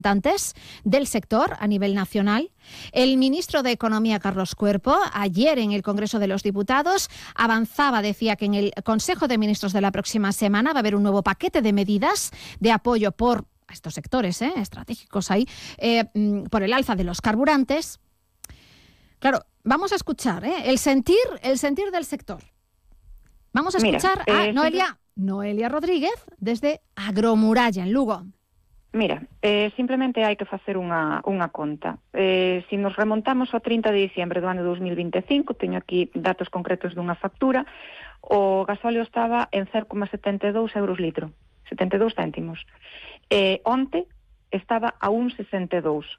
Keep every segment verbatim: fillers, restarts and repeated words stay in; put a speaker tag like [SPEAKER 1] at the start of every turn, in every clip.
[SPEAKER 1] representantes del sector a nivel nacional. El ministro de Economía, Carlos Cuerpo, ayer en el Congreso de los Diputados avanzaba, decía que en el Consejo de Ministros de la próxima semana va a haber un nuevo paquete de medidas de apoyo por a estos sectores eh, estratégicos ahí, eh, por el alza de los carburantes. Claro, vamos a escuchar eh, el sentir, el sentir del sector. Vamos a escuchar Mira, eh, a Noelia, Noelia Rodríguez desde Agromuralla, en Lugo.
[SPEAKER 2] Mira, eh, simplemente hai que facer unha, unha conta. Eh, se nos remontamos ao trinta de diciembre do ano dos mil vinte e cinco, teño aquí datos concretos dunha factura, o gasóleo estaba en cero coma setenta e dous euros litro, setenta e dous céntimos. Eh, onte estaba a un coma sesenta e dous.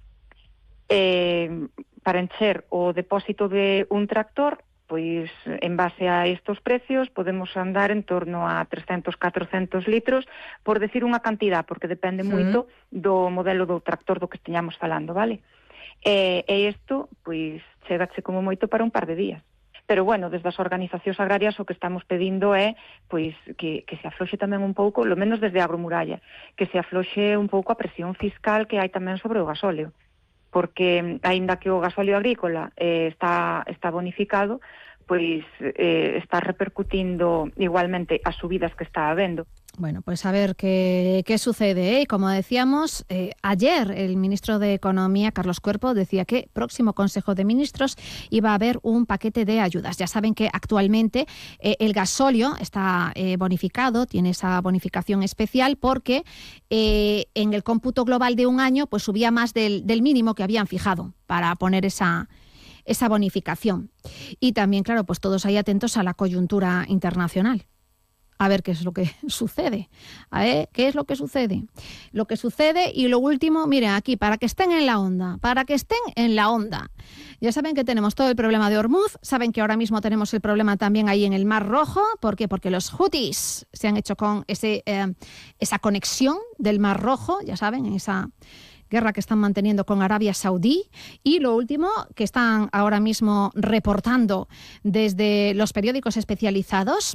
[SPEAKER 2] Eh, para encher o depósito de un tractor, pois en base a estos precios podemos andar en torno a trescentos, catrocentos litros, por decir unha cantidad, porque depende sí. moito do modelo do tractor do que esteñamos falando, vale? E, e isto, pois, chegache como moito para un par de días. Pero, bueno, desde as organizacións agrarias o que estamos pedindo é, pois, que, que se afloxe tamén un pouco, lo menos desde Agromuralla, que se afloxe un pouco a presión fiscal que hai tamén sobre o gasóleo. Porque, aínda que o gasóleo agrícola eh, está, está bonificado, pois eh, está repercutindo igualmente as subidas que está habendo.
[SPEAKER 1] Bueno, pues a ver qué, qué sucede. ¿eh? Como decíamos, eh, ayer el ministro de Economía, Carlos Cuerpo, decía que próximo Consejo de Ministros iba a haber un paquete de ayudas. Ya saben que actualmente eh, el gasóleo está eh, bonificado, tiene esa bonificación especial porque eh, en el cómputo global de un año pues subía más del, del mínimo que habían fijado para poner esa... esa bonificación. Y también, claro, pues todos ahí atentos a la coyuntura internacional. A ver qué es lo que sucede. A ver qué es lo que sucede. Lo que sucede y lo último, miren aquí, para que estén en la onda, para que estén en la onda. Ya saben que tenemos todo el problema de Hormuz, saben que ahora mismo tenemos el problema también ahí en el Mar Rojo. ¿Por qué? Porque los Houthis se han hecho con ese, eh, esa conexión del Mar Rojo, ya saben, en esa guerra que están manteniendo con Arabia Saudí. Y lo último que están ahora mismo reportando desde los periódicos especializados,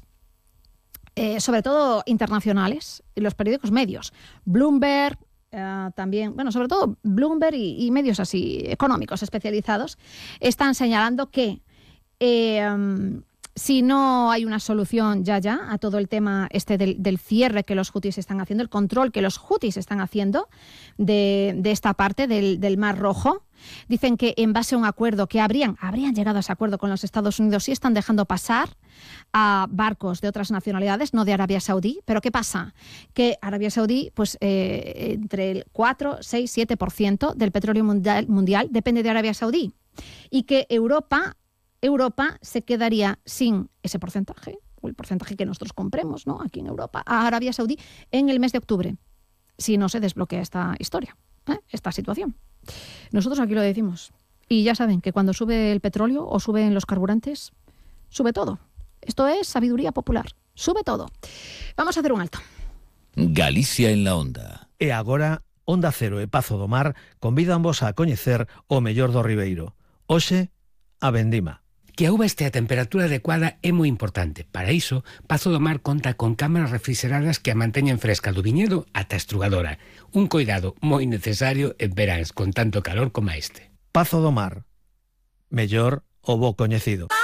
[SPEAKER 1] eh, sobre todo internacionales, y los periódicos medios, Bloomberg, eh, también, bueno, sobre todo Bloomberg y, y medios así económicos especializados, están señalando que eh, um, si no hay una solución ya ya a todo el tema este del, del cierre que los Houthis están haciendo, el control que los Houthis están haciendo de, de esta parte del, del Mar Rojo, dicen que en base a un acuerdo que habrían, habrían llegado a ese acuerdo con los Estados Unidos, sí están dejando pasar a barcos de otras nacionalidades, no de Arabia Saudí. Pero ¿qué pasa? Que Arabia Saudí, pues eh, entre el cuatro, seis, siete por ciento del petróleo mundial, mundial depende de Arabia Saudí. Y que Europa... Europa se quedaría sin ese porcentaje, o el porcentaje que nosotros compremos, ¿no?, aquí en Europa, a Arabia Saudí en el mes de octubre, si no se desbloquea esta historia, ¿eh? esta situación. Nosotros aquí lo decimos. Y ya saben que cuando sube el petróleo o suben los carburantes, sube todo. Esto es sabiduría popular. Sube todo. Vamos a hacer un alto.
[SPEAKER 3] Galicia en la onda.
[SPEAKER 4] E agora, Onda Cero e Pazo do Mar convídanvos a coñecer o mellor do Ribeiro. Hoxe, a vendima.
[SPEAKER 5] Que a uva este a temperatura adecuada é moi importante. Para iso, Pazo do Mar conta con cámaras refrigeradas que a manteñen fresca do viñedo ata a estrugadora. Un coidado moi necesario en veráns con tanto calor como este.
[SPEAKER 4] Pazo do Mar. Mellor o bo coñecido.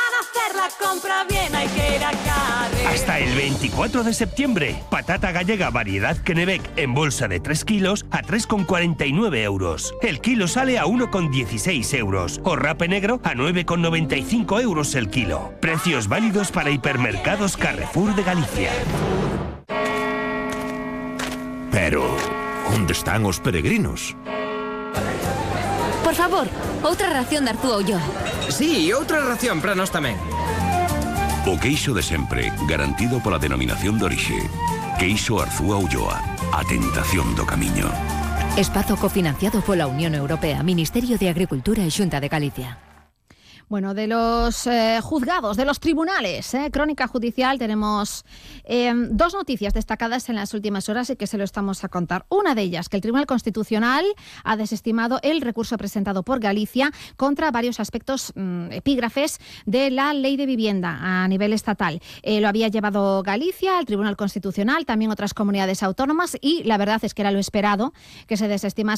[SPEAKER 6] Hasta el veinticuatro de septiembre, patata gallega variedad Kennebec en bolsa de tres kilos a tres con cuarenta y nueve euros. El kilo sale a uno con dieciséis euros. O rape negro a nueve con noventa y cinco euros el kilo. Precios válidos para hipermercados Carrefour de Galicia.
[SPEAKER 7] Pero, onde están os peregrinos?
[SPEAKER 8] Por favor, outra ración de Arzúa Ulloa.
[SPEAKER 9] Sí, outra ración para nós tamén.
[SPEAKER 7] O queixo de sempre, garantido pola denominación de orixe. Queixo Arzúa Ulloa, a tentación do camiño.
[SPEAKER 8] Espazo cofinanciado pola Unión Europea, Ministerio de Agricultura e Xunta de Galicia.
[SPEAKER 1] Bueno, de los eh, juzgados, de los tribunales, eh, crónica judicial, tenemos eh, dos noticias destacadas en las últimas horas y que se lo estamos a contar. Una de ellas, que el Tribunal Constitucional ha desestimado el recurso presentado por Galicia contra varios aspectos mmm, epígrafes de la ley de vivienda a nivel estatal. Eh, lo había llevado Galicia al Tribunal Constitucional, también otras comunidades autónomas, y la verdad es que era lo esperado, que se desestimase